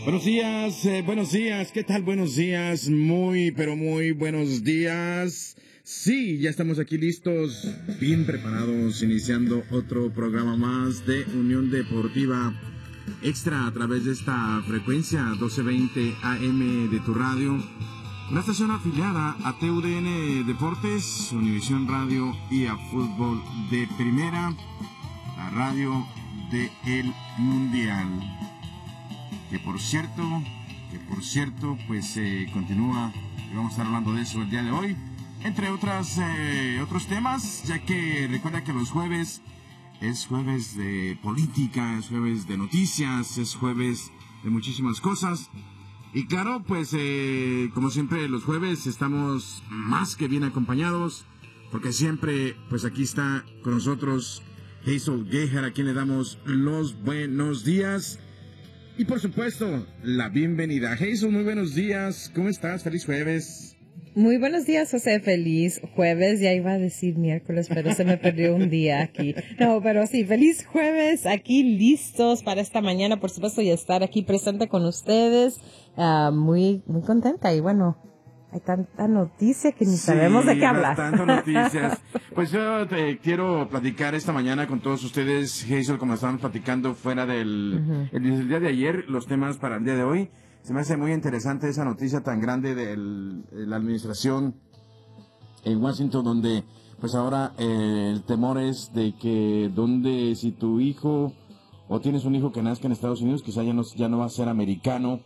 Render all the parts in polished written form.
Buenos días, ¿qué tal? Buenos días, muy, pero muy buenos días. Sí, ya estamos aquí listos, bien preparados, iniciando otro programa más de Unión Deportiva Extra a través de esta frecuencia 1220 AM de tu radio. Una estación afiliada a TUDN Deportes, Univisión Radio y a Fútbol de Primera, la radio de El Mundial. Que por cierto, pues continúa, y vamos a estar hablando de eso el día de hoy, entre otros temas, ya que recuerda que los jueves es jueves de política, es jueves de noticias, es jueves de muchísimas cosas. Y claro, pues como siempre los jueves estamos más que bien acompañados, porque siempre pues aquí está con nosotros Hazel Guejar, a quien le damos los buenos días. Y por supuesto, la bienvenida. Hazel, muy buenos días. ¿Cómo estás? Feliz jueves. Muy buenos días, José. Feliz jueves. Ya iba a decir miércoles, pero se me perdió un día aquí. No, pero sí, feliz jueves. Aquí listos para esta mañana, por supuesto, y estar aquí presente con ustedes. Muy contenta. Y bueno, hay tanta noticia que ni sabemos de qué hablar. Tantas noticias. Pues yo te quiero platicar esta mañana con todos ustedes, Hazel, como estábamos platicando fuera del el día de ayer, los temas para el día de hoy. Se me hace muy interesante esa noticia tan grande de la administración en Washington, donde pues ahora el temor es de que si tu hijo o tienes un hijo que nazca en Estados Unidos, quizá ya no va a ser americano,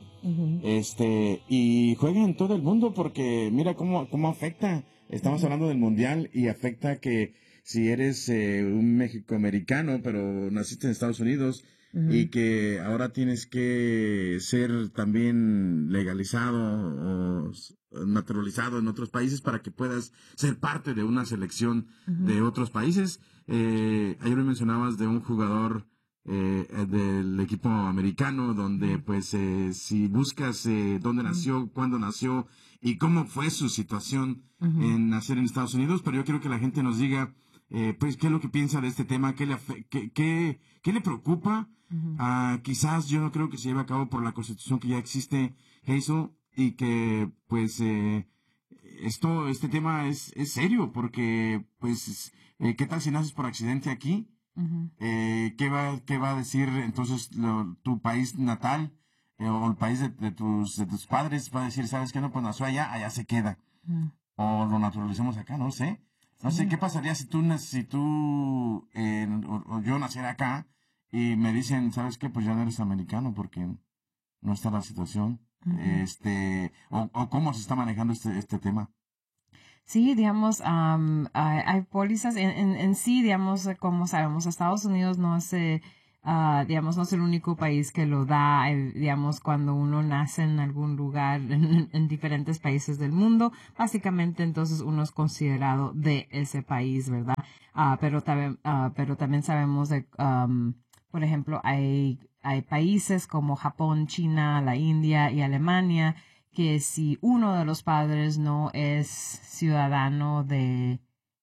y juega en todo el mundo, porque mira cómo afecta. Estamos hablando del mundial y afecta que si eres un mexicoamericano, pero naciste en Estados Unidos, y que ahora tienes que ser también legalizado o naturalizado en otros países para que puedas ser parte de una selección de otros países. Ayer me mencionabas de un jugador del equipo americano, donde pues si buscas dónde nació, cuándo nació y cómo fue su situación en nacer en Estados Unidos, pero yo quiero que la gente nos diga pues qué es lo que piensa de este tema, qué le preocupa. Quizás yo no creo que se lleve a cabo por la Constitución que ya existe, Hazel, y que pues este tema es serio, porque pues ¿qué tal si naces por accidente aquí? ¿Qué va a decir entonces tu país natal o el país de tus padres? Va a decir, ¿sabes qué? No, pues nació allá se queda. O lo naturalicemos acá, no sé. No sé, ¿qué pasaría si tú o yo naciera acá y me dicen, ¿sabes qué? Pues ya no eres americano porque no está la situación. O cómo se está manejando este tema. Sí, digamos, hay pólizas en sí, digamos, como sabemos, Estados Unidos no es, digamos, no es el único país que lo da, digamos, cuando uno nace en algún lugar en diferentes países del mundo, básicamente entonces uno es considerado de ese país, ¿verdad? Pero también sabemos por ejemplo, hay países como Japón, China, la India y Alemania, que si uno de los padres no es ciudadano de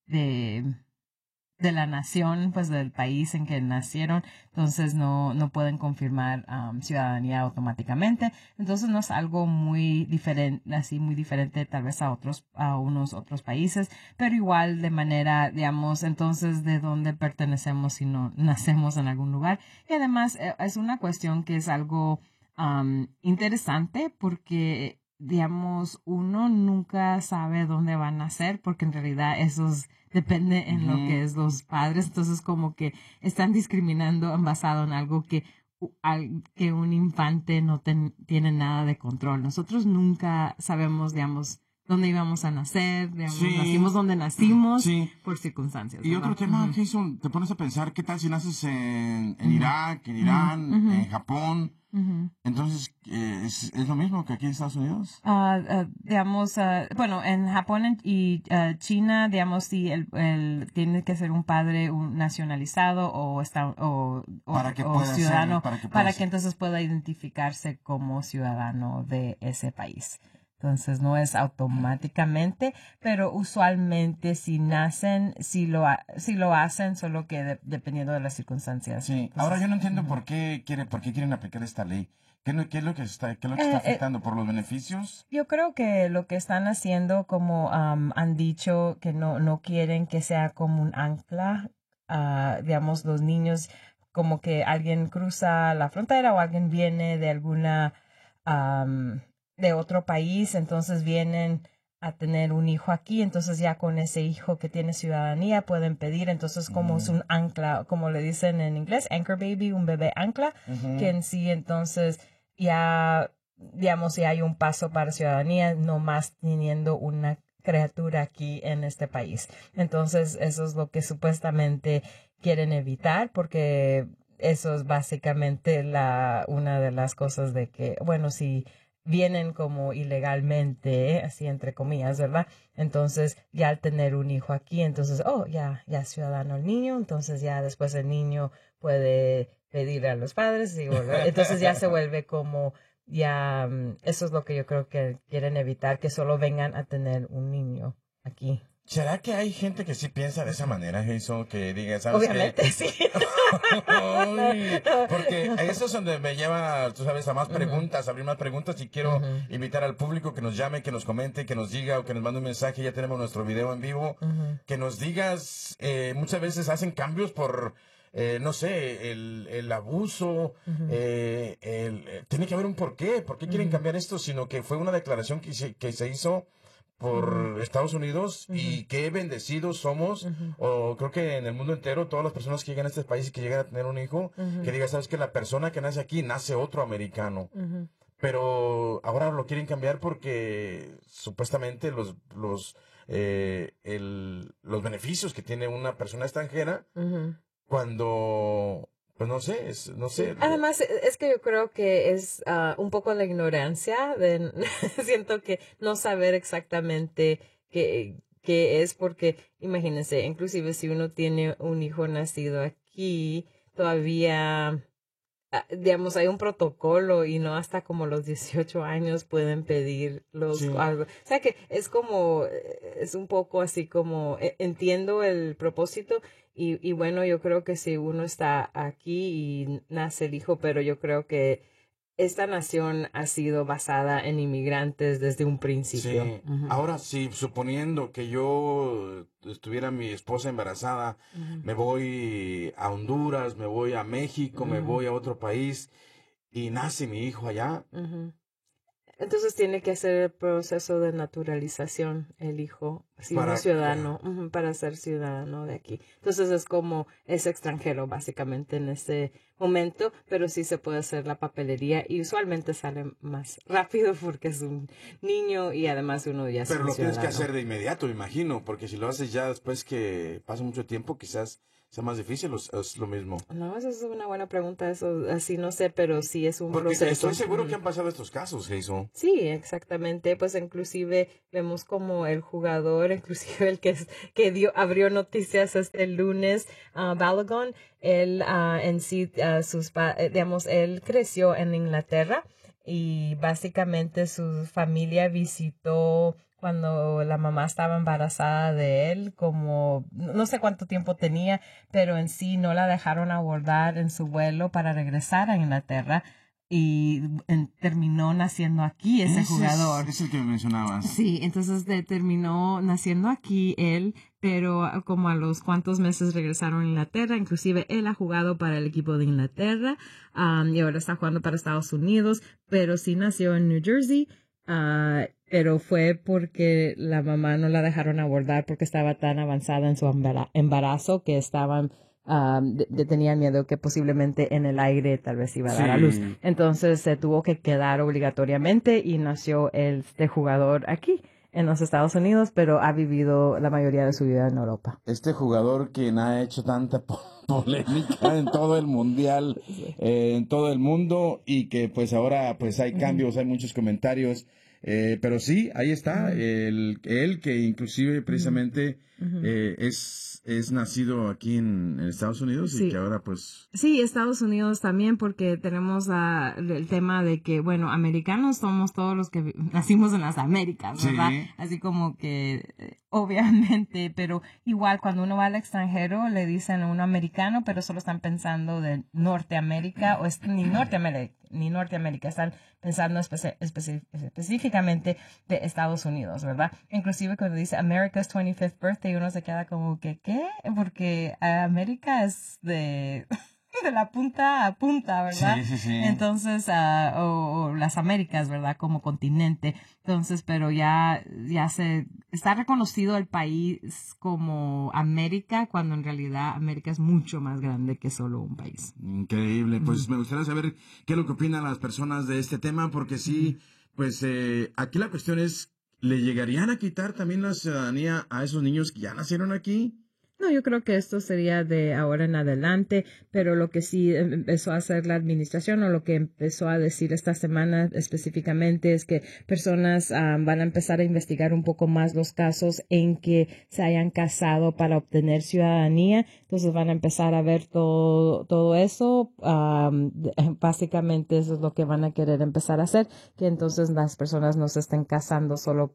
la nación, pues del país en que nacieron, entonces no pueden confirmar ciudadanía automáticamente. Entonces no es algo muy diferente tal vez a unos otros países, pero igual de manera, digamos, entonces de dónde pertenecemos si no nacemos en algún lugar. Y además es una cuestión que es algo interesante, porque digamos, uno nunca sabe dónde van a nacer, porque en realidad depende en lo que es los padres. Entonces como que están discriminando basado en algo que un infante no tiene nada de control. Nosotros nunca sabemos, digamos, dónde íbamos a nacer, digamos, nacimos donde nacimos por circunstancias. Y ¿verdad? Otro tema, Jason, te pones a pensar, ¿qué tal si naces en Irak, en Irán, en Japón? Entonces, ¿es lo mismo que aquí en Estados Unidos? Digamos, bueno, en Japón y China, digamos, si tiene que ser un padre nacionalizado o ciudadano, para que entonces pueda identificarse como ciudadano de ese país. Entonces no es automáticamente, pero usualmente si nacen, si lo hacen, solo que dependiendo de las circunstancias. Sí, Entonces, ahora yo no entiendo por qué quieren aplicar esta ley. ¿Qué es lo que está afectando? ¿Por los beneficios? Yo creo que lo que están haciendo, como han dicho, que no quieren que sea como un ancla, digamos, los niños, como que alguien cruza la frontera o alguien viene de de otro país, entonces vienen a tener un hijo aquí, entonces ya con ese hijo que tiene ciudadanía pueden pedir, entonces como es un ancla, como le dicen en inglés, anchor baby, un bebé ancla, que en sí entonces ya, digamos, si hay un paso para ciudadanía, no más teniendo una criatura aquí en este país. Entonces, eso es lo que supuestamente quieren evitar, porque eso es básicamente una de las cosas de que, bueno, si vienen como ilegalmente, así entre comillas, ¿verdad? Entonces, ya al tener un hijo aquí, entonces, ya es ciudadano el niño, entonces ya después el niño puede pedir a los padres y entonces ya se vuelve como ya eso es lo que yo creo que quieren evitar, que solo vengan a tener un niño aquí. ¿Será que hay gente que sí piensa de esa manera, Jason? Que diga, ¿sabes Obviamente, qué? sí. Ay, porque eso es donde me lleva, tú sabes, a más preguntas, abrir más preguntas, y quiero invitar al público que nos llame, que nos comente, que nos diga o que nos mande un mensaje. Ya tenemos nuestro video en vivo. Que nos digas, muchas veces hacen cambios por... no sé, el abuso, tiene que haber un porqué. ¿Por qué quieren cambiar esto? Sino que fue una declaración que se hizo por Estados Unidos, y qué bendecidos somos, o creo que en el mundo entero, todas las personas que llegan a este país y que llegan a tener un hijo, que diga, sabes que la persona que nace aquí nace otro americano. Pero ahora lo quieren cambiar porque supuestamente los beneficios que tiene una persona extranjera, cuando, pues no sé. Además, es que yo creo que es un poco la ignorancia, siento que no saber exactamente qué es, porque imagínense, inclusive si uno tiene un hijo nacido aquí, todavía, digamos, hay un protocolo y no hasta como los 18 años pueden pedir algo. O sea que es como, es un poco así como, entiendo el propósito. Y bueno, yo creo que si uno está aquí y nace el hijo, pero yo creo que esta nación ha sido basada en inmigrantes desde un principio. Sí. Ahora sí, suponiendo que yo estuviera mi esposa embarazada, me voy a Honduras, me voy a México, me voy a otro país, y nace mi hijo allá. Entonces tiene que hacer el proceso de naturalización el hijo, si uno es ciudadano, para ser ciudadano de aquí. Entonces es extranjero básicamente en ese momento, pero sí se puede hacer la papelería y usualmente sale más rápido porque es un niño y además uno ya es un Pero lo tienes que ciudadano. hacer de inmediato, me imagino, porque si lo haces ya después que pasa mucho tiempo, quizás sea más difícil, o es lo mismo. No, esa es una buena pregunta, eso así no sé, pero sí es un Porque proceso. estoy seguro que han pasado estos casos, Jason. Sí, exactamente, pues inclusive vemos como el jugador, inclusive el que abrió noticias este lunes, Balogun, él en sí, digamos, él creció en Inglaterra y básicamente su familia visitó cuando la mamá estaba embarazada de él, como no sé cuánto tiempo tenía, pero en sí no la dejaron abordar en su vuelo para regresar a Inglaterra y terminó naciendo aquí ese jugador. Es el que me mencionabas. Sí, entonces terminó naciendo aquí él, pero como a los cuantos meses regresaron a Inglaterra, inclusive él ha jugado para el equipo de Inglaterra y ahora está jugando para Estados Unidos, pero sí nació en New Jersey. Pero fue porque la mamá no la dejaron abordar porque estaba tan avanzada en su embarazo que tenían miedo que posiblemente en el aire tal vez iba a dar a luz. Entonces se tuvo que quedar obligatoriamente y nació este jugador aquí en los Estados Unidos, pero ha vivido la mayoría de su vida en Europa. Este jugador quien ha hecho tanta polémica en todo el mundial, en todo el mundo, y que pues ahora pues hay cambios, hay muchos comentarios. Pero sí, ahí está, él que inclusive precisamente es nacido aquí en Estados Unidos y que ahora pues... Sí, Estados Unidos también, porque tenemos el tema de que, bueno, americanos somos todos los que nacimos en las Américas, ¿verdad? Sí. Así como que, obviamente, pero igual cuando uno va al extranjero le dicen a uno americano, pero solo están pensando de Norteamérica, o ni Norteamérica, están pensando específicamente de Estados Unidos, ¿verdad? Inclusive cuando dice America's 25th birthday, uno se queda como que, ¿qué? Porque América es de la punta a punta, ¿verdad? Sí. Entonces, o las Américas, ¿verdad? Como continente. Entonces, pero ya está reconocido el país como América, cuando en realidad América es mucho más grande que solo un país. Increíble. Pues me gustaría saber qué es lo que opinan las personas de este tema, porque sí, pues aquí la cuestión es, ¿le llegarían a quitar también la ciudadanía a esos niños que ya nacieron aquí? No, yo creo que esto sería de ahora en adelante, pero lo que sí empezó a hacer la administración o lo que empezó a decir esta semana específicamente es que personas van a empezar a investigar un poco más los casos en que se hayan casado para obtener ciudadanía. Entonces van a empezar a ver todo eso. Básicamente eso es lo que van a querer empezar a hacer, que entonces las personas no se estén casando solo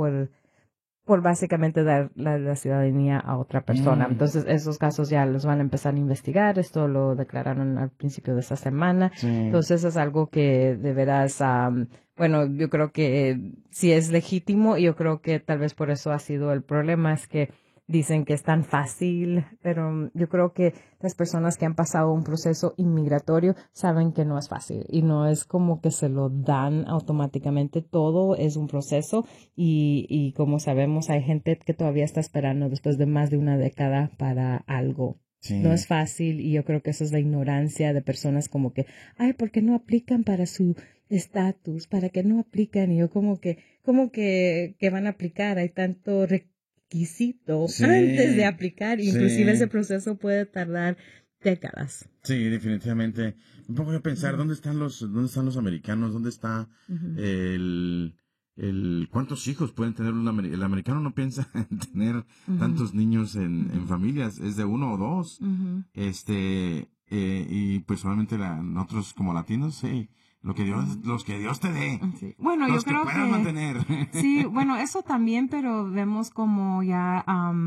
por básicamente dar la ciudadanía a otra persona. Entonces, esos casos ya los van a empezar a investigar. Esto lo declararon al principio de esta semana. Sí. Entonces, es algo que de veras, bueno, yo creo que sí es legítimo y yo creo que tal vez por eso ha sido el problema, es que dicen que es tan fácil, pero yo creo que las personas que han pasado un proceso inmigratorio saben que no es fácil y no es como que se lo dan automáticamente. Todo es un proceso y como sabemos hay gente que todavía está esperando después de más de una década para algo. Sí. No es fácil y yo creo que eso es la ignorancia de personas como que, ay, ¿por qué no aplican para su estatus? ¿Para qué no aplican? Y yo como que van a aplicar, hay tanto requisitos antes de aplicar, inclusive ese proceso puede tardar décadas. Sí, definitivamente. Un poco de pensar, ¿dónde están los americanos? ¿Dónde está cuántos hijos pueden tener el americano? No piensa en tener tantos niños en familias, es de uno o dos. Y pues solamente nosotros como latinos, sí. Los que Dios te dé. Sí. Bueno, los yo creo que puedas mantener. Sí, bueno, eso también, pero vemos como ya,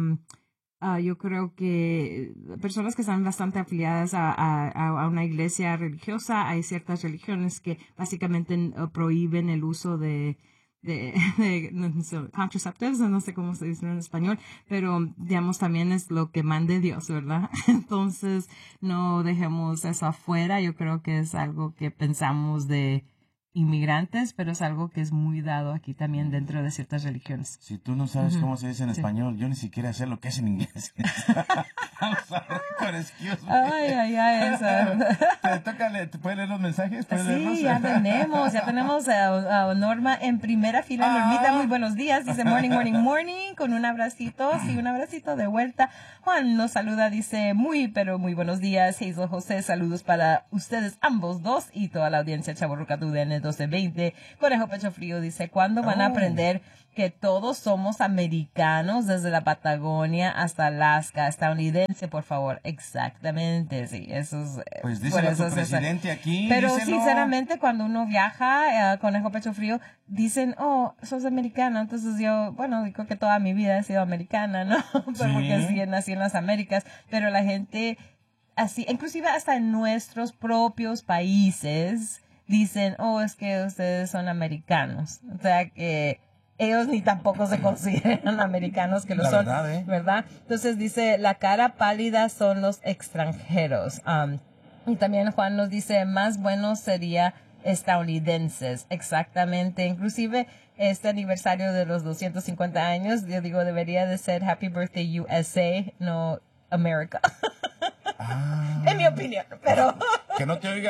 yo creo que personas que están bastante afiliadas a una iglesia religiosa, hay ciertas religiones que básicamente prohíben el uso de contraceptives, no sé cómo se dice en español, pero digamos también es lo que mande Dios, ¿verdad? Entonces no dejemos eso afuera. Yo creo que es algo que pensamos de inmigrantes, pero es algo que es muy dado aquí también dentro de ciertas religiones. Si tú no sabes cómo se dice en español, yo ni siquiera sé lo que es en inglés. Vamos a ver con excuse me. Ay, eso. ¿Te puedes leer los mensajes? Sí, ya tenemos a Norma en primera fila. Normita, muy buenos días. Dice morning, con un abracito. Sí, un abracito de vuelta. Juan nos saluda, dice pero muy buenos días. Hazel José, saludos para ustedes ambos dos y toda la audiencia Chavorruca TUDN 1220. Conejo Pecho Frío dice, ¿cuándo van a aprender que todos somos americanos desde la Patagonia hasta Alaska? Estadounidense, por favor. Exactamente, sí, eso es... Pues dice el presidente aquí. Pero díselo. sinceramente, cuando uno viaja, Conejo Pecho Frío, dicen, sos americano. Entonces yo, bueno, digo que toda mi vida he sido americana, ¿no? Porque sí, nací en las Américas, pero la gente así, inclusive hasta en nuestros propios países, dicen, es que ustedes son americanos. O sea que ellos ni tampoco se consideran americanos, que lo son, verdad, ¿verdad? Entonces dice, la cara pálida son los extranjeros. Y también Juan nos dice, más bueno sería estadounidenses. Exactamente. Inclusive este aniversario de los 250 años, yo digo, debería de ser Happy Birthday USA, no America. En mi opinión, pero... Que no te oiga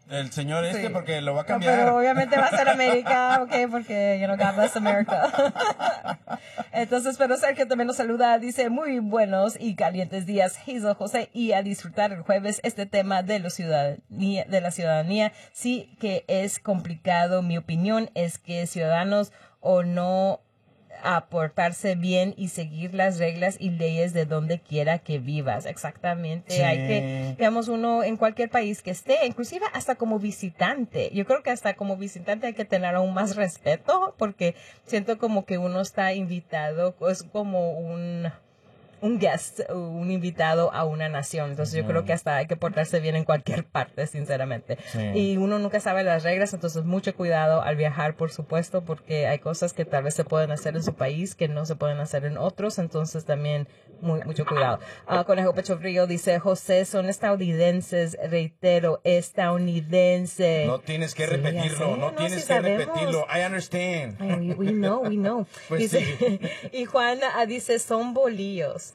El señor Sí. porque lo va a No, cambiar. pero obviamente va a ser América, ok, porque, God bless America. Entonces, pero Sergio también nos saluda, dice, muy buenos y calientes días, Hazel, José, y a disfrutar el jueves este tema de la ciudadanía. Sí que es complicado, mi opinión es que ciudadanos o no a portarse bien y seguir las reglas y leyes de donde quiera que vivas. Exactamente. Sí. Hay que, digamos, uno en cualquier país que esté, inclusive hasta como visitante. Yo creo que hasta como visitante hay que tener aún más respeto porque siento como que uno está invitado, es como un guest, un invitado a una nación. Entonces yo creo que hasta hay que portarse bien en cualquier parte, sinceramente. Sí. Y uno nunca sabe las reglas, entonces mucho cuidado al viajar, por supuesto, porque hay cosas que tal vez se pueden hacer en su país que no se pueden hacer en otros, entonces también mucho cuidado. Conejo Pecho Frío dice, José, son estadounidenses, reitero, estadounidense. No tienes que Sí, repetirlo, ya sé, no tienes sí que sabemos. repetirlo. I understand. Ay, we know. Pues Dice, sí. Y Juan dice, son bolillos.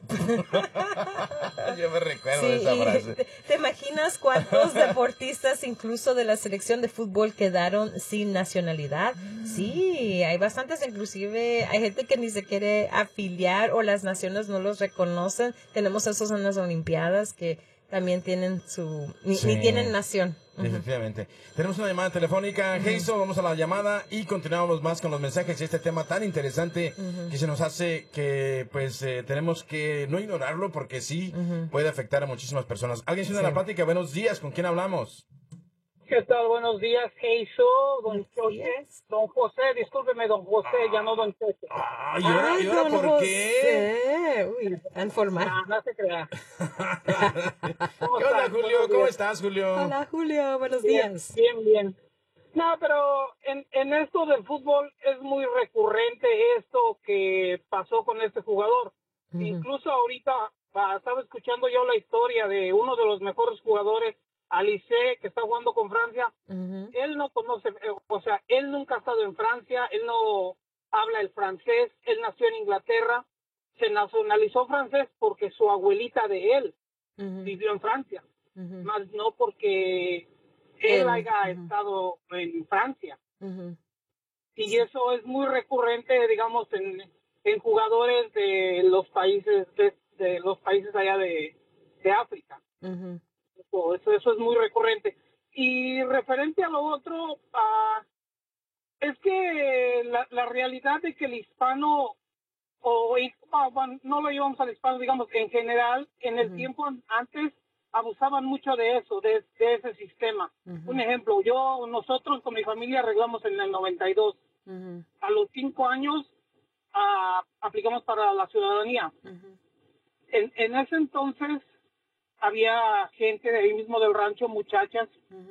Yo me recuerdo de Sí, esa y frase. ¿te imaginas cuántos deportistas, incluso de la selección de fútbol, quedaron sin nacionalidad? Sí, hay bastantes, inclusive hay gente que ni se quiere afiliar o las naciones no los reconocen. Tenemos esos en las Olimpiadas que también tienen ni tienen nación. Definitivamente. Tenemos una llamada telefónica. Hazel, vamos a la llamada y continuamos más con los mensajes y este tema tan interesante que se nos hace que pues tenemos que no ignorarlo porque sí puede afectar a muchísimas personas. Alguien siendo la plática, buenos días, ¿con quién hablamos? ¿Qué tal? Buenos días, Hazel, don Choche, don José, discúlpeme, don José, ya no don Choche. Ay, ¿y ahora don por qué? José. Uy, tan formal. No se crea. ¿Qué onda, Julio? ¿Cómo estás, Julio? Hola, Julio, buenos Bien, días. bien. No, pero en esto del fútbol es muy recurrente esto que pasó con este jugador. Incluso ahorita estaba escuchando yo la historia de uno de los mejores jugadores, Alice, que está jugando con Francia. Él no conoce, o sea, él nunca ha estado en Francia, él no habla el francés, él nació en Inglaterra, se nacionalizó francés porque su abuelita de él vivió en Francia, más no porque él haya estado en Francia. Y eso es muy recurrente, digamos, en jugadores de los países de los países allá de África. Eso es muy recurrente. Y referente a lo otro, es que la realidad de que el hispano, no lo llevamos al hispano, digamos, en general, en el tiempo antes abusaban mucho de eso, de ese sistema. Un ejemplo, nosotros con mi familia arreglamos en el 92. A los 5 años aplicamos para la ciudadanía. En ese entonces había gente de ahí mismo del rancho, muchachas,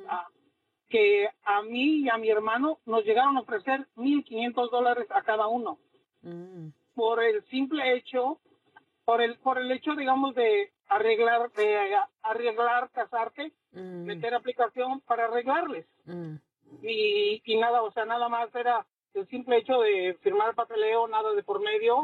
que a mí y a mi hermano nos llegaron a ofrecer $1,500 a cada uno. Por el simple hecho, por el hecho, digamos, de arreglar, casarte, meter aplicación para arreglarles. Y nada, o sea, nada más era el simple hecho de firmar el papeleo, nada de por medio.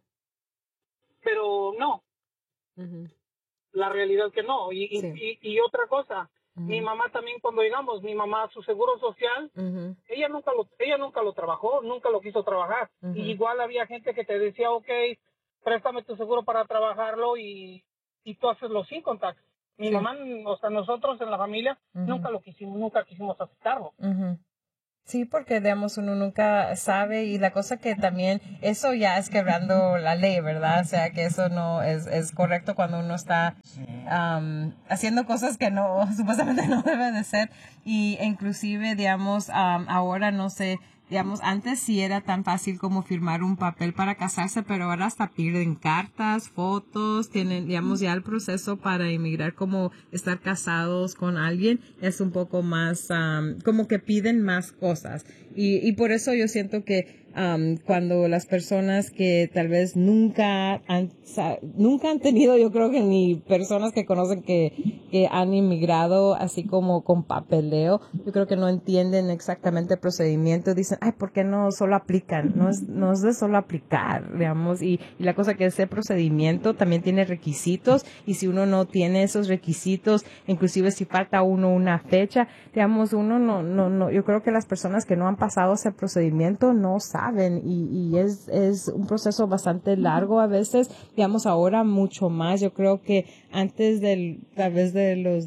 Pero no. La realidad que no. Y otra cosa, mi mamá también cuando llegamos, mi mamá, su seguro social, ella nunca lo trabajó, nunca lo quiso trabajar. Y igual había gente que te decía, ok, préstame tu seguro para trabajarlo y tú haces los sin contacts. Mi mamá, o sea, nosotros en la familia nunca quisimos aceptarlo. Sí, porque digamos uno nunca sabe y la cosa que también eso ya es quebrando la ley, ¿verdad? O sea que eso no es correcto cuando uno está haciendo cosas que no supuestamente no debe de ser y inclusive digamos ahora no sé, digamos antes sí era tan fácil como firmar un papel para casarse, pero ahora hasta piden cartas, fotos, tienen digamos ya el proceso para emigrar como estar casados con alguien es un poco más como que piden más cosas y por eso yo siento que cuando las personas que tal vez nunca han tenido, yo creo que ni personas que conocen que han inmigrado así como con papeleo, yo creo que no entienden exactamente el procedimiento, dicen, ay, ¿por qué no solo aplican? No es de solo aplicar, digamos, y la cosa que ese procedimiento también tiene requisitos, y si uno no tiene esos requisitos, inclusive si falta a uno una fecha, digamos, uno no, yo creo que las personas que no han pasado ese procedimiento no saben, y es un proceso bastante largo a veces, digamos, ahora mucho más. Yo creo que antes tal vez de los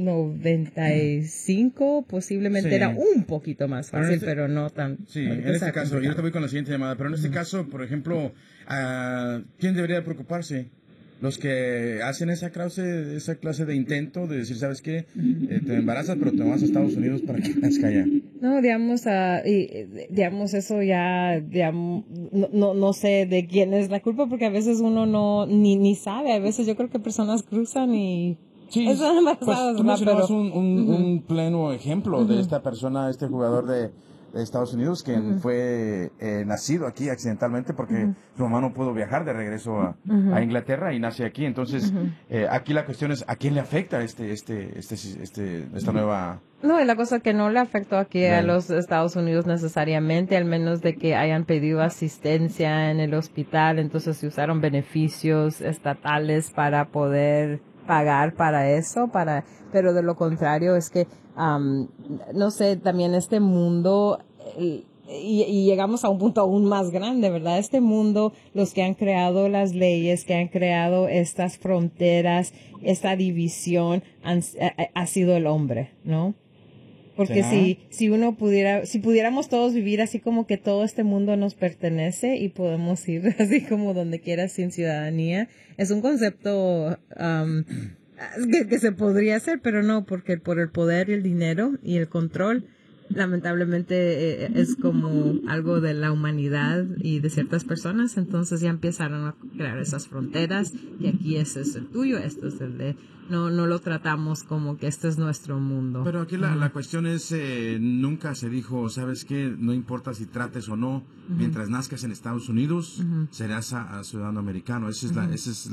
95 posiblemente era un poquito más fácil, pero no tan. Sí, en este caso, yo te voy con la siguiente llamada, pero en este caso, por ejemplo, ¿quién debería preocuparse? Los que hacen esa clase de intento de decir, ¿sabes qué? Te embarazas, pero te vas a Estados Unidos para que nazca allá. No, digamos, eso ya, digamos, no sé de quién es la culpa, porque a veces uno ni sabe. A veces yo creo que personas cruzan y sí, están embarazadas. Pues tú mencionabas un pleno ejemplo de esta persona, este jugador de Estados Unidos, que fue nacido aquí accidentalmente porque su mamá no pudo viajar de regreso a Inglaterra y nace aquí. Entonces, aquí la cuestión es, ¿a quién le afecta esta nueva? No, y la cosa que no le afectó aquí a los Estados Unidos necesariamente, al menos de que hayan pedido asistencia en el hospital, entonces se usaron beneficios estatales para poder pagar para eso, pero de lo contrario es que, no sé, también este mundo, y llegamos a un punto aún más grande, ¿verdad? Este mundo, los que han creado las leyes, que han creado estas fronteras, esta división, ha sido el hombre, ¿no? Porque si pudiéramos todos vivir así como que todo este mundo nos pertenece y podemos ir así como donde quiera sin ciudadanía, es un concepto que se podría hacer, pero no, porque por el poder y el dinero y el control, lamentablemente es como algo de la humanidad y de ciertas personas, entonces ya empezaron a crear esas fronteras y aquí ese es el tuyo, esto es el de... No lo tratamos como que este es nuestro mundo. Pero aquí la cuestión es, nunca se dijo, ¿sabes qué? No importa si trates o no, mientras nazcas en Estados Unidos, serás a ciudadano americano. Esa es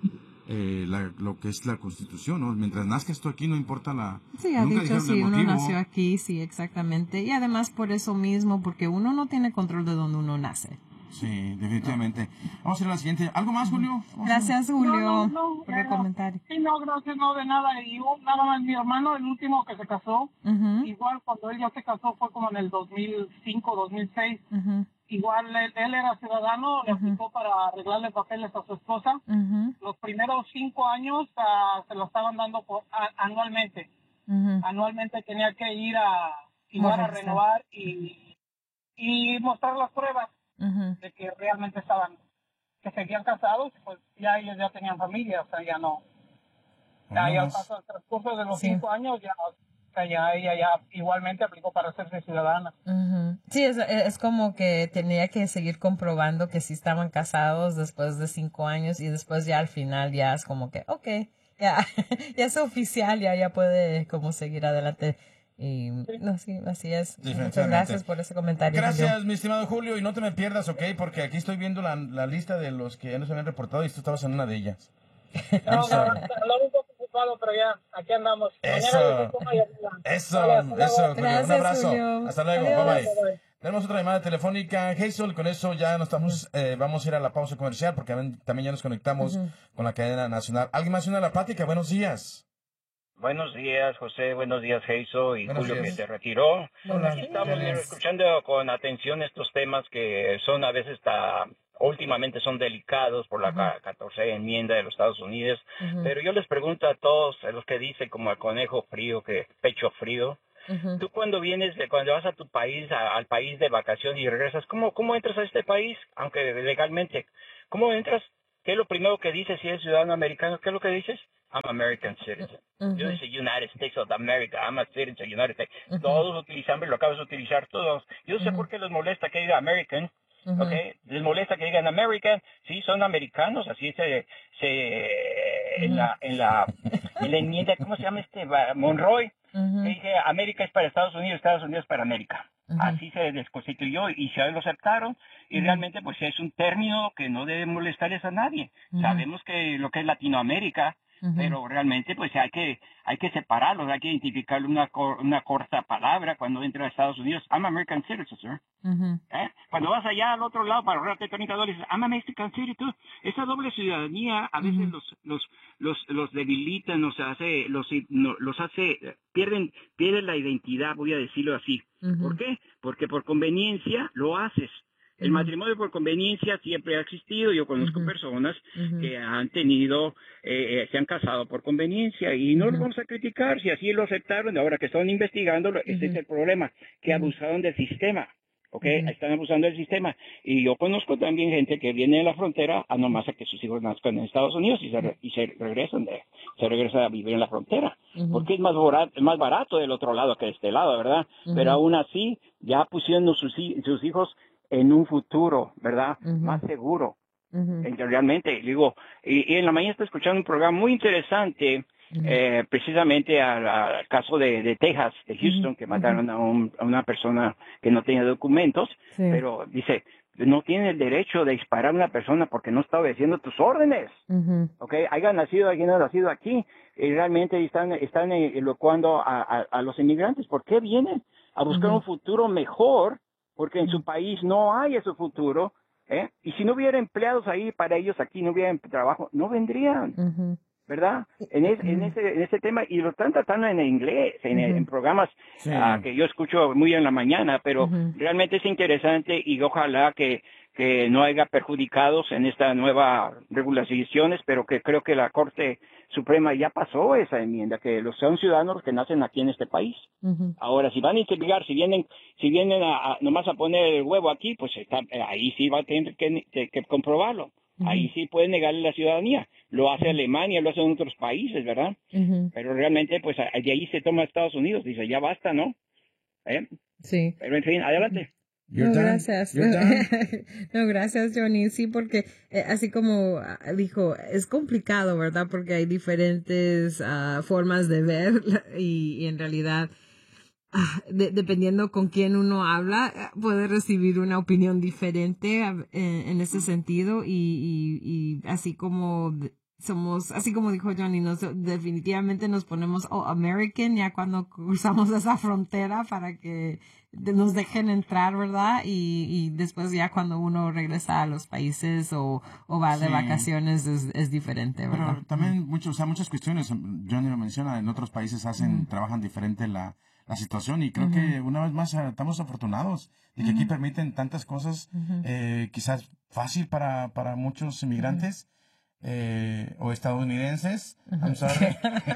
lo que es la Constitución, ¿no? Mientras nazcas tú aquí, no importa la... Sí, ha dicho, si uno nació aquí, sí, exactamente. Y además por eso mismo, porque uno no tiene control de donde uno nace. Sí, definitivamente. Vamos a ir a la siguiente. ¿Algo más, Julio? Gracias, Julio, no, por el comentario. Sí, no, gracias, no, de nada. Y nada más, mi hermano, el último que se casó, igual cuando él ya se casó fue como en el 2005, 2006. Igual él era ciudadano, le aplicó para arreglarle papeles a su esposa. Los primeros 5 años se lo estaban dando anualmente. Anualmente tenía que ir a renovar y mostrar las pruebas de que realmente que seguían casados, pues ya ellos ya tenían familia, o sea, ya no. Ya al paso del transcurso de los 5 años, ella ya igualmente aplicó para hacerse ciudadana. Sí, es como que tenía que seguir comprobando que sí estaban casados después de 5 años y después ya al final ya es como que, okay, ya es oficial, ya puede como seguir adelante. Y no, sí, así es. Muchas gracias por ese comentario. Gracias, Julio. mi estimado Julio, y no te me pierdas, ¿ok? Porque aquí estoy viendo la lista de los que ya nos habían reportado y tú estabas en una de ellas. No, un poco ocupado, pero ya, aquí andamos. Eso, Gracias, un abrazo. Julio. Hasta luego, Adiós. bye. Tenemos otra llamada telefónica, Hazel, con eso ya nos estamos, vamos a ir a la pausa comercial porque también ya nos conectamos con la cadena nacional. ¿Alguien más una la plática? Buenos días. Buenos días, José. Buenos días, Heiso y Buenos Julio, días. que se retiró. Hola. Estamos escuchando con atención estos temas que son a veces últimamente son delicados por la 14 enmienda de los Estados Unidos. Pero yo les pregunto a todos, a los que dicen como el conejo frío, que pecho frío, tú cuando vas a tu país, al país de vacación y regresas, ¿cómo entras a este país? Aunque legalmente, ¿cómo entras? ¿Qué es lo primero que dices si eres ciudadano americano? ¿Qué es lo que dices? I'm American citizen. Yo dice United States of America, I'm a citizen United States. Todos utilizan, lo acabas de utilizar todos. Yo sé por qué les molesta que diga American, ¿ok? Les molesta que digan American. Sí, son americanos, así en la enmienda, ¿cómo se llama Monroy? Que dice América es para Estados Unidos para América. Así se desconstituyó y se lo aceptaron y realmente pues es un término que no debe molestarles a nadie. Sabemos que lo que es Latinoamérica, pero realmente pues hay que separarlos, hay que identificar una corta palabra cuando entra a Estados Unidos. I'm American citizen, sir. Cuando vas allá al otro lado para ahorrarte $30, I'm a Mexican citizen. Esa doble ciudadanía a veces los debilitan, los hace, pierden la identidad, voy a decirlo así. ¿Por qué? Porque por conveniencia lo haces. El matrimonio por conveniencia siempre ha existido. Yo conozco personas que han tenido, se han casado por conveniencia y no lo vamos a criticar si así lo aceptaron. Ahora que están investigando, ese es el problema, que abusaron del sistema. Están abusando del sistema. Y yo conozco también gente que viene de la frontera a nomás a que sus hijos nazcan en Estados Unidos y se regresan a vivir en la frontera. Porque es más barato del otro lado que de este lado, ¿verdad? Pero aún así, ya pusieron sus hijos en un futuro, ¿verdad? Más seguro. Realmente, digo, y en la mañana estoy escuchando un programa muy interesante, precisamente al caso de Texas, de Houston, que mataron a una persona que no tenía documentos, pero dice, no tiene el derecho de disparar a una persona porque no está obedeciendo tus órdenes. Hayan nacido aquí, y realmente están elocuando a los inmigrantes. ¿Por qué vienen? A buscar un futuro mejor, porque en su país no hay ese futuro, y si no hubiera empleados ahí para ellos aquí, no hubiera trabajo, no vendrían, ¿verdad? En ese tema, y lo están tratando en inglés, en programas que yo escucho muy en la mañana, pero realmente es interesante y ojalá que no haya perjudicados en esta nueva regulaciones, pero que creo que la Corte Suprema ya pasó esa enmienda, que son ciudadanos que nacen aquí en este país. Ahora, si van a investigar, si vienen nomás a poner el huevo aquí, pues ahí sí va a tener que comprobarlo. Ahí sí pueden negarle la ciudadanía. Lo hace Alemania, lo hacen otros países, ¿verdad? Pero realmente, pues de ahí se toma Estados Unidos. Dice, ya basta, ¿no? Sí. Pero en fin, adelante. No, gracias. No, gracias, Johnny. Sí, porque así como dijo, es complicado, ¿verdad? Porque hay diferentes formas de ver y en realidad, dependiendo con quién uno habla, puede recibir una opinión diferente en ese sentido y así como así como dijo Johnny, definitivamente nos ponemos American ya cuando cruzamos esa frontera para que nos dejen entrar, ¿verdad? Y después ya cuando uno regresa a los países o va de vacaciones es diferente, ¿verdad? Pero también muchas cuestiones, Johnny lo menciona, en otros países trabajan diferente la situación y creo que una vez más estamos afortunados de que aquí permiten tantas cosas, quizás fácil para muchos inmigrantes. O estadounidenses, I'm sorry.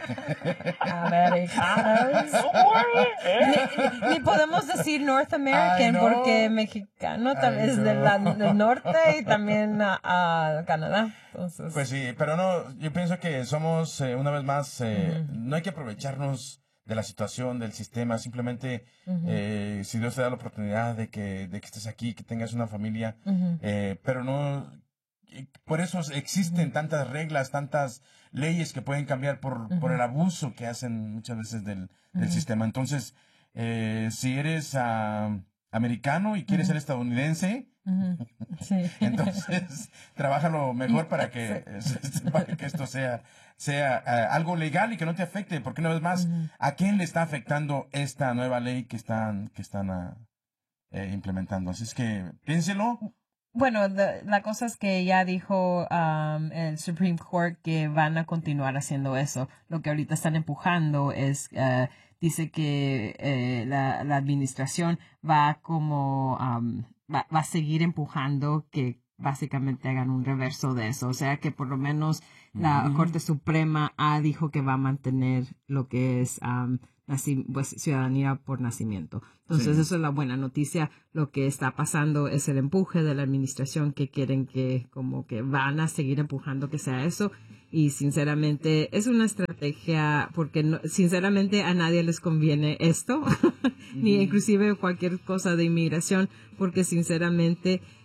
Americanos. Ni podemos decir North American porque mexicano tal vez del norte y también a Canadá. Entonces. Pues sí, pero no, yo pienso que somos, una vez más, no hay que aprovecharnos de la situación, del sistema, simplemente si Dios te da la oportunidad de que estés aquí, que tengas una familia, pero no. Por eso existen tantas reglas, tantas leyes que pueden cambiar por el abuso que hacen muchas veces del sistema. Entonces, si eres americano y quieres ser estadounidense, entonces trabájalo mejor para que esto sea algo legal y que no te afecte, porque una vez más, ¿a quién le está afectando esta nueva ley que están implementando? Así es que piénselo. Bueno, la cosa es que ya dijo el Supreme Court que van a continuar haciendo eso. Lo que ahorita están empujando es, dice que la administración va a seguir empujando que básicamente hagan un reverso de eso. O sea que por lo menos la Corte Suprema dijo que va a mantener lo que es ciudadanía por nacimiento. Entonces, eso es la buena noticia. Lo que está pasando es el empuje de la administración que quieren como que van a seguir empujando que sea eso. Y sinceramente, es una estrategia porque sinceramente a nadie les conviene esto, ni inclusive cualquier cosa de inmigración, porque sinceramente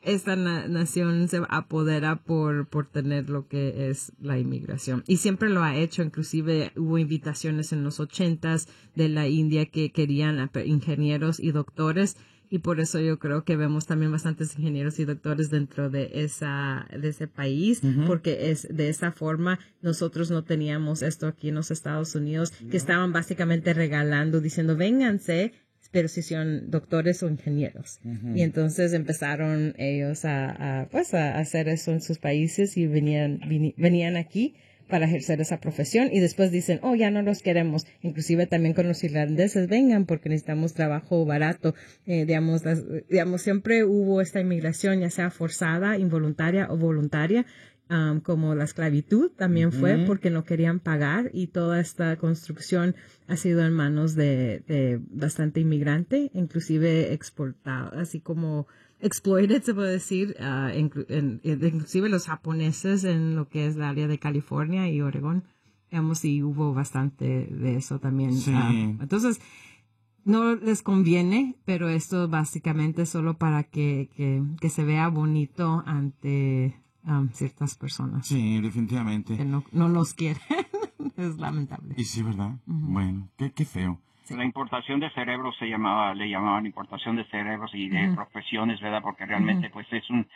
esta nación se apodera por tener lo que es la inmigración. Y siempre lo ha hecho, inclusive hubo invitaciones en los 80s de la India que querían ingenieros y doctores, y por eso yo creo que vemos también bastantes ingenieros y doctores dentro de ese país, porque es de esa forma nosotros no teníamos esto aquí en los Estados Unidos, que estaban básicamente regalando, diciendo, vénganse, pero si son doctores o ingenieros. Y entonces empezaron ellos a hacer eso en sus países y venían aquí para ejercer esa profesión, y después dicen, ya no los queremos. Inclusive también con los irlandeses, vengan porque necesitamos trabajo barato. Digamos, siempre hubo esta inmigración, ya sea forzada, involuntaria o voluntaria, como la esclavitud también fue porque no querían pagar, y toda esta construcción ha sido en manos de bastante inmigrante, inclusive exportado, así como exploited, se puede decir, inclusive los japoneses en lo que es la área de California y Oregón, digamos, y hubo bastante de eso también. Sí. Entonces, no les conviene, pero esto básicamente es solo para que se vea bonito ante ciertas personas. Sí, definitivamente. Que no los quieren. Es lamentable. Y sí, ¿verdad? Bueno, qué feo. Sí. La importación de cerebros le llamaban importación de cerebros y de profesiones, ¿verdad? Porque realmente pues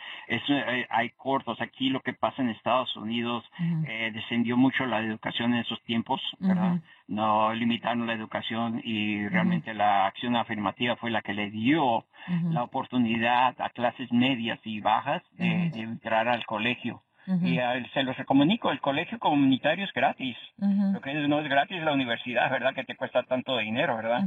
hay cortos. Aquí lo que pasa en Estados Unidos, descendió mucho la educación en esos tiempos, ¿verdad? No limitaron la educación, y realmente la acción afirmativa fue la que le dio la oportunidad a clases medias y bajas de entrar al colegio. Y se los comunico, el colegio comunitario es gratis. Lo que no es gratis es la universidad, ¿verdad? Que te cuesta tanto dinero, ¿verdad?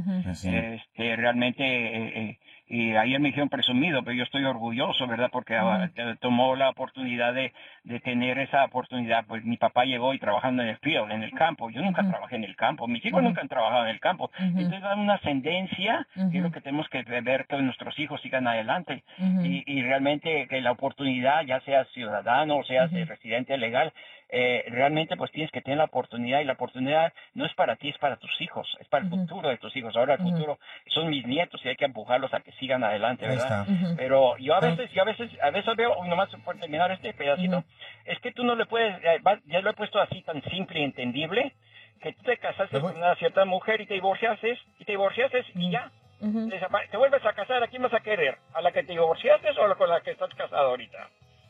Realmente, y ayer me dijeron presumido, pero yo estoy orgulloso, ¿verdad? Porque tomó la oportunidad de tener esa oportunidad. Pues mi papá llegó y trabajando en el field, en el campo. Yo nunca trabajé en el campo. Mis hijos nunca han trabajado en el campo. Entonces da una ascendencia, que es lo que tenemos que ver, que nuestros hijos sigan adelante. Y realmente que la oportunidad, ya seas ciudadano o seas residente legal, realmente pues tienes que tener la oportunidad, y la oportunidad no es para ti, es para tus hijos, es para el futuro de tus hijos. Ahora el futuro son mis nietos y hay que empujarlos a que sigan adelante, ¿verdad? Pero yo a veces veo, nomás por terminar este pedacito, es que tú no le puedes, ya lo he puesto así tan simple y entendible, que tú te casaste con una cierta mujer y te divorciaste y ya. Te vuelves a casar, ¿a quién vas a querer? ¿A la que te divorciaste o con la que estás casado ahorita?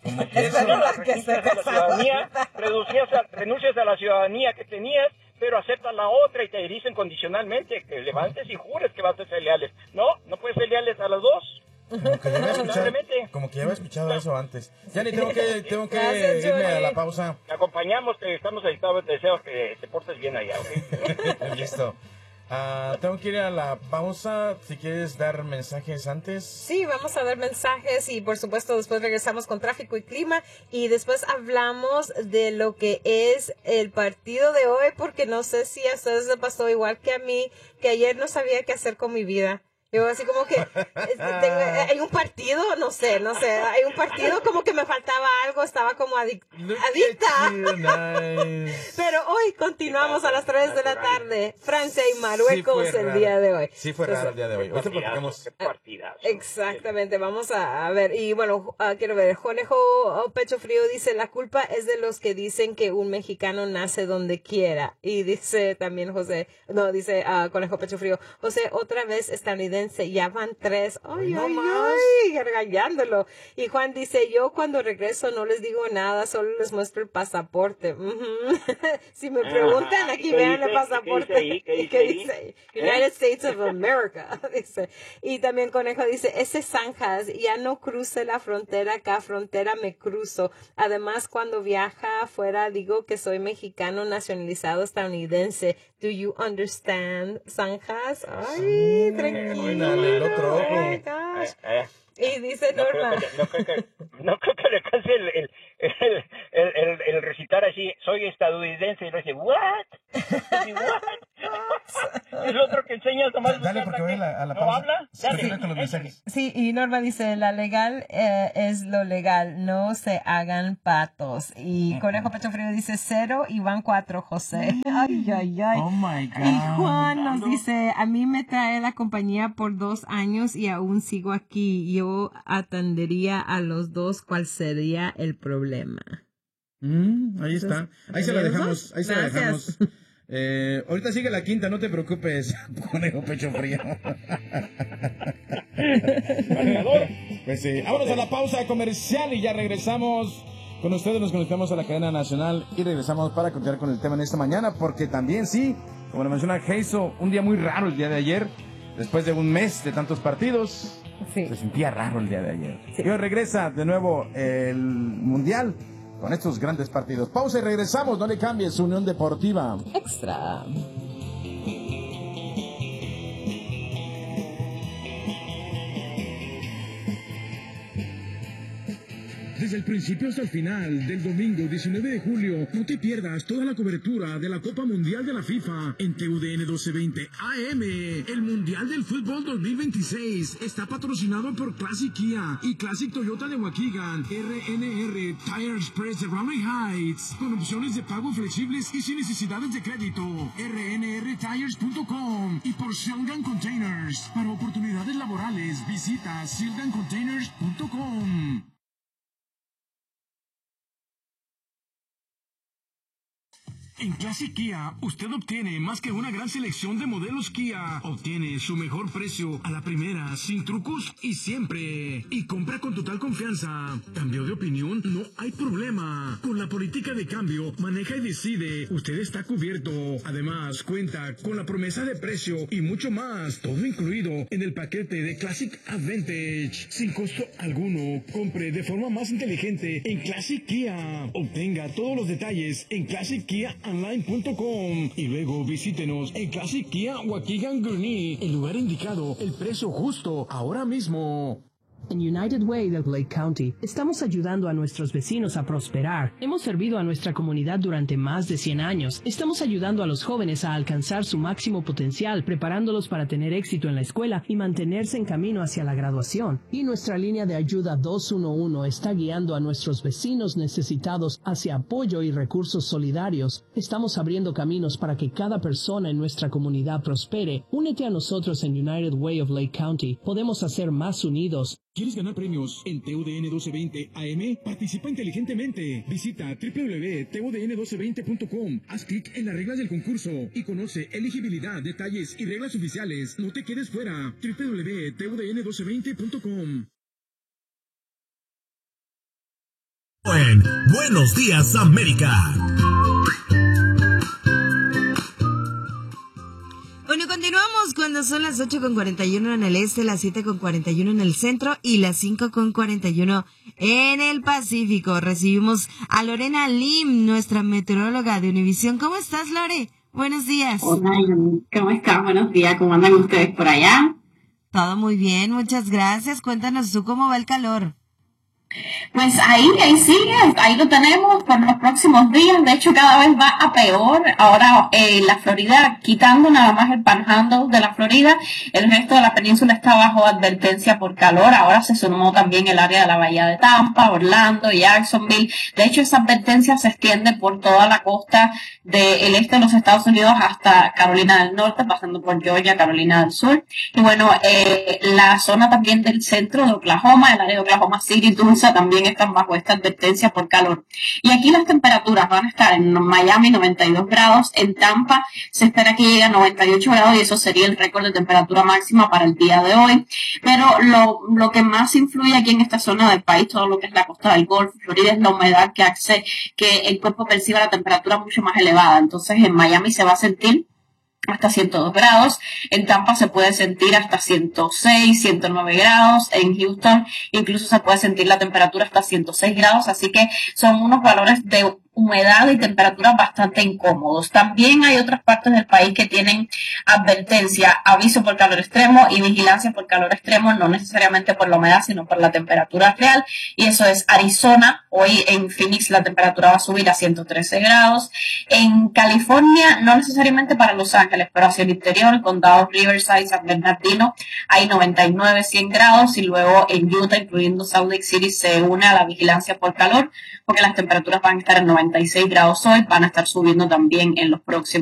Renuncias a la ciudadanía que tenías, pero aceptas la otra y te dicen condicionalmente que levantes y jures que vas a ser leales. No puedes ser leales a los dos. Como que ya había escuchado eso antes. Ya ni tengo que irme a la pausa. Te acompañamos, estamos editados, te deseo que te portes bien allá, ¿ok? Listo. Tengo que ir a la pausa. Si quieres dar mensajes antes. Sí, vamos a dar mensajes, y por supuesto después regresamos con tráfico y clima, y después hablamos de lo que es el partido de hoy, porque no sé si a ustedes les pasó igual que a mí, que ayer no sabía qué hacer con mi vida. Yo así como que hay un partido, no sé, hay un partido como que me faltaba algo, estaba como adicta. Nice. Pero hoy continuamos a las 3 de la tarde, Francia y Marruecos el día de hoy. Sí fue raro el día de hoy. Hoy te platicamos. Exactamente, vamos a ver. Y bueno, quiero ver, Conejo Pecho Frío dice, la culpa es de los que dicen que un mexicano nace donde quiera. Y dice también Conejo Pecho Frío, José, otra vez estadounidense, ya van 3. Ay, regañándolo. Y Juan dice, yo cuando regreso no les digo nada, solo les muestro el pasaporte. Si me preguntan, aquí vean el pasaporte. ¿Qué dice? United States of America. Dice. Y también Conejo dice, ese zanjas, ya no cruce la frontera, acá frontera me cruzo. Además, cuando viaja afuera digo que soy mexicano nacionalizado estadounidense. Do you understand, zanjas? Ay, tranquilo. El otro ojo. Oh my gosh. Y dice Norma. No creo que le alcance el recitar así, soy estadounidense, y le dice, what? El otro que enseña a tomar su Dale, carta, porque voy ¿qué? a la ¿No pausa. habla? Sí, Dale. con los mensajes. Sí, y Norma dice, la legal es lo legal, no se hagan patos. Y Conejo Pecho Frío dice 0 y van 4, José. Ay, ay, ay. Oh my God. Y Juan nos dice, a mí me trae la compañía por 2 años y aún sigo aquí. Yo atendería a los dos, ¿cuál sería el problema? Ahí está. Ahí se la dejamos. Ahí se la Gracias. dejamos. Ahorita sigue la quinta, no te preocupes, Conejo Pecho Frío. Pues sí, vámonos a la pausa comercial y ya regresamos con ustedes. Nos conectamos a la cadena nacional y regresamos para continuar con el tema en esta mañana, porque también sí, como lo menciona Hazel, un día muy raro el día de ayer, después de un mes de tantos partidos. Sí. Se sentía raro el día de ayer. Y hoy regresa de nuevo el Mundial con estos grandes partidos. Pausa y regresamos, no le cambies, Unión Deportiva Extra. Desde el principio hasta el final del domingo 19 de julio, no te pierdas toda la cobertura de la Copa Mundial de la FIFA en TUDN 1220 AM. El Mundial del Fútbol 2026 está patrocinado por Classic Kia y Classic Toyota de Waukegan, RNR Tire Express de Raleigh Heights, con opciones de pago flexibles y sin necesidades de crédito. RNRTires.com y por Silgan Containers. Para oportunidades laborales, visita silgancontainers.com. En Classic Kia, usted obtiene más que una gran selección de modelos Kia. Obtiene su mejor precio a la primera, sin trucos y siempre. Y compra con total confianza. ¿Cambio de opinión? No hay problema. Con la política de cambio, maneja y decide. Usted está cubierto. Además, cuenta con la promesa de precio y mucho más. Todo incluido en el paquete de Classic Advantage. Sin costo alguno. Compre de forma más inteligente en Classic Kia. Obtenga todos los detalles en Classic Kia online.com y luego visítenos en Classic Kia Waukegan Gurnee, el lugar indicado, el precio justo, ahora mismo. En United Way de Lake County, estamos ayudando a nuestros vecinos a prosperar. Hemos servido a nuestra comunidad durante más de 100 años. Estamos ayudando a los jóvenes a alcanzar su máximo potencial, preparándolos para tener éxito en la escuela y mantenerse en camino hacia la graduación. Y nuestra línea de ayuda 211 está guiando a nuestros vecinos necesitados hacia apoyo y recursos solidarios. Estamos abriendo caminos para que cada persona en nuestra comunidad prospere. Únete a nosotros en United Way of Lake County. Podemos hacer más unidos. ¿Quieres ganar premios en TUDN 1220 AM? Participa inteligentemente. Visita www.tudn1220.com. Haz clic en las reglas del concurso y conoce elegibilidad, detalles y reglas oficiales. No te quedes fuera. www.tudn1220.com. Buenos Días, América. Bueno, continuamos cuando son las 8:41 en el este, las 7:41 en el centro y las 5:41 en el Pacífico. Recibimos a Lorena Lim, nuestra meteoróloga de Univisión. ¿Cómo estás, Lore? Buenos días. Hola, ¿cómo estás? Buenos días. ¿Cómo andan ustedes por allá? Todo muy bien, muchas gracias. Cuéntanos tú cómo va el calor. Pues ahí sigue, ahí lo tenemos por los próximos días. De hecho, cada vez va a peor. Ahora, la Florida, quitando nada más el Panhandle de la Florida, el resto de la península está bajo advertencia por calor. Ahora se sumó también el área de la bahía de Tampa, Orlando, Jacksonville. De hecho, esa advertencia se extiende por toda la costa del este de los Estados Unidos hasta Carolina del Norte, pasando por Georgia, Carolina del Sur. Y bueno, la zona también del centro de Oklahoma, el área de Oklahoma City, Tulsa, también están bajo esta advertencia por calor. Y aquí las temperaturas van a estar en Miami 92 grados, en Tampa se espera que llegue a 98 grados y eso sería el récord de temperatura máxima para el día de hoy. Pero lo que más influye aquí en esta zona del país, todo lo que es la costa del Golfo, Florida, es la humedad que hace que el cuerpo perciba la temperatura mucho más elevada. Entonces en Miami se va a sentir hasta 102 grados, en Tampa se puede sentir hasta 106, 109 grados, en Houston incluso se puede sentir la temperatura hasta 106 grados, así que son unos valores de humedad y temperaturas bastante incómodos. También hay otras partes del país que tienen advertencia, aviso por calor extremo y vigilancia por calor extremo, no necesariamente por la humedad, sino por la temperatura real. Y eso es Arizona. Hoy en Phoenix la temperatura va a subir a 113 grados. En California, no necesariamente para Los Ángeles, pero hacia el interior, condado Riverside, San Bernardino, hay 99, 100 grados. Y luego en Utah, incluyendo Salt Lake City, se une a la vigilancia por calor, porque las temperaturas van a estar en 96 grados hoy, van a estar subiendo también en los próximos